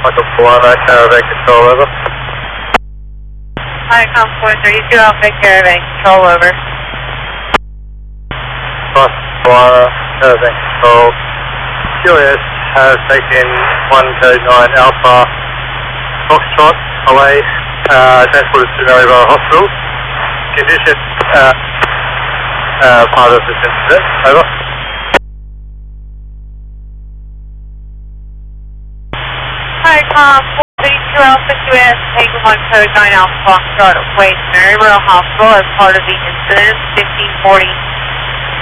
Michael Polano, Caravan Control, over. Hi, Com 432 Alpha, Caravan Control, over. Michael Polano, Caravan Control. QS has taken 109 Alpha Foxtrot away, transported to Maryborough Hospital. Condition, part of this incident, over. Hi, Com 432 Alpha, QS, taking 109 Alpha Foxtrot away to Maryborough Hospital as part of the incident, 1540